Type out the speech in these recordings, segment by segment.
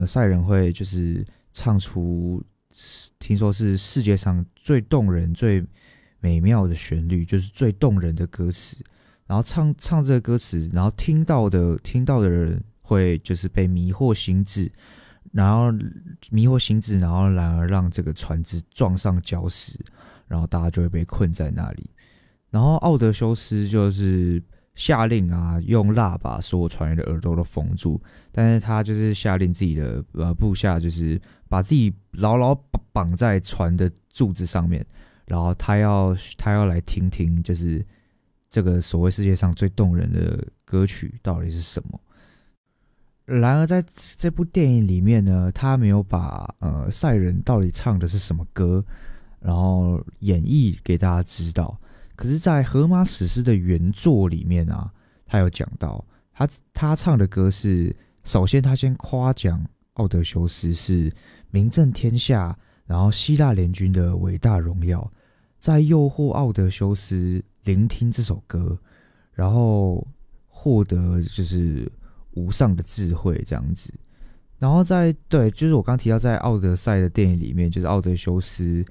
赛人会就是唱出听说是世界上最动人、最美妙的旋律，就是最动人的歌词。然后唱这个歌词，然后听到的人会就是被迷惑心智，然后然而让这个船只撞上礁石，然后大家就会被困在那里。然后奥德修斯就是下令啊，用蜡把所有船员的耳朵都封住，但是他就是下令自己的部下，就是把自己牢牢绑在船的柱子上面，然后他要来听听，就是这个所谓世界上最动人的歌曲到底是什么。然而在这部电影里面呢，他没有把赛人到底唱的是什么歌，然后演绎给大家知道。可是在荷马史诗的原作里面啊，他有讲到他唱的歌是，首先他先夸奖奥德修斯是名震天下，然后希腊联军的伟大荣耀，再诱惑奥德修斯聆听这首歌，然后获得就是无上的智慧这样子。然后就是我刚提到在奥德赛的电影里面，就是奥德修斯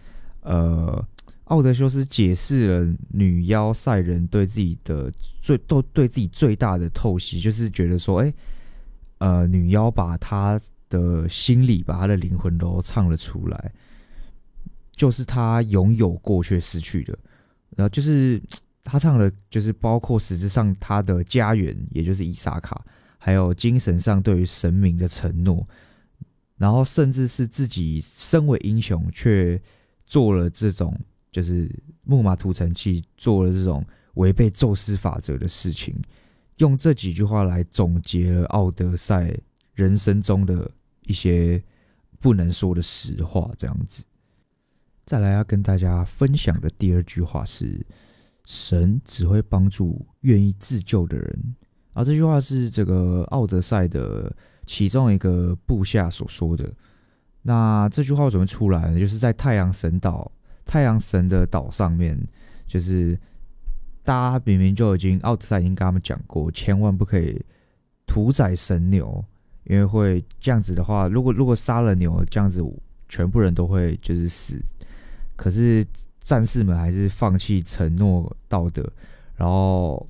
解释了女妖赛人对自己最大的透析，就是觉得说，女妖把她的心里、把她的灵魂都唱了出来，就是她拥有过却失去的。然后就是她唱的，就是包括实质上她的家园，也就是伊萨卡，还有精神上对于神明的承诺，然后甚至是自己身为英雄却做了这种。就是木马屠城器做了这种违背宙斯法则的事情，用这几句话来总结了奥德赛人生中的一些不能说的实话，这样子。再来要跟大家分享的第二句话是：神只会帮助愿意自救的人。然后这句话是这个奥德赛的其中一个部下所说的。那这句话怎么出来呢？就是在太阳神的岛上面，就是大家明明就奥德赛已经跟他们讲过，千万不可以屠宰神牛，因为会这样子的话，如果杀了牛，这样子全部人都会就是死。可是战士们还是放弃承诺道德，然后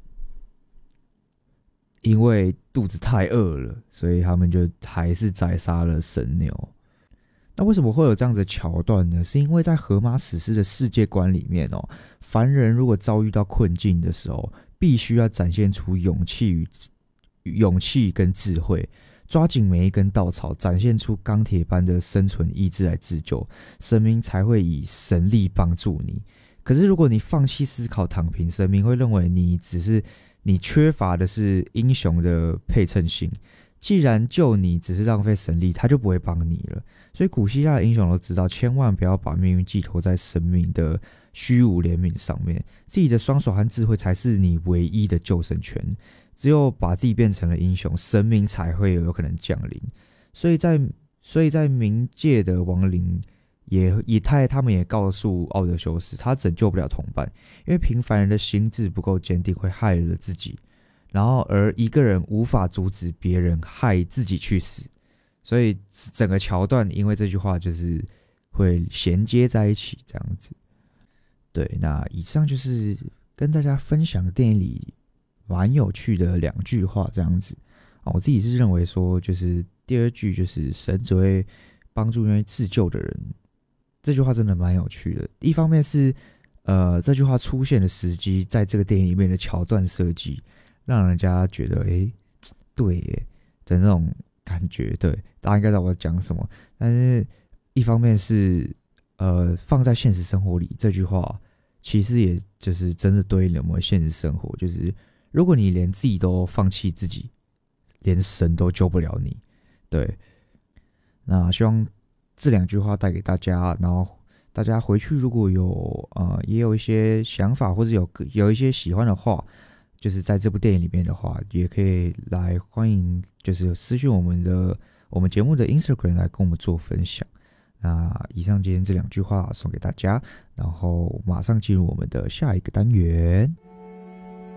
因为肚子太饿了，所以他们就还是宰杀了神牛。那为什么会有这样子的桥段呢？是因为在荷马史诗的世界观里面凡人如果遭遇到困境的时候，必须要展现出勇气跟智慧，抓紧每一根稻草，展现出钢铁般的生存意志来自救，神明才会以神力帮助你。可是如果你放弃思考躺平，神明会认为你缺乏的是英雄的配称性，既然救你只是浪费神力，他就不会帮你了。所以古希腊的英雄都知道，千万不要把命运寄托在神明的虚无怜悯上面，自己的双手和智慧才是你唯一的救生圈。只有把自己变成了英雄，神明才会有可能降临。所以在冥界的亡灵他们也告诉奥德修斯，他拯救不了同伴，因为平凡人的心智不够坚定，会害了自己。然后而一个人无法阻止别人害自己去死，所以整个桥段因为这句话就是会衔接在一起这样子。对，那以上就是跟大家分享电影里蛮有趣的两句话这样子。我自己是认为说，就是第二句就是神只会帮助愿意自救的人，这句话真的蛮有趣的。一方面是这句话出现的时机，在这个电影里面的桥段设计，让人家觉得对耶的那种感觉。对，大家应该知道我在讲什么。但是一方面是放在现实生活里，这句话其实也就是真的对应了我们现实生活，就是如果你连自己都放弃自己，连神都救不了你。对，那希望这两句话带给大家，然后大家回去如果也有一些想法，或者有一些喜欢的话，就是在这部电影里面的话，也可以来欢迎，就是私讯我们节目的 Instagram 来跟我们做分享。那以上今天这两句话送给大家，然后马上进入我们的下一个单元。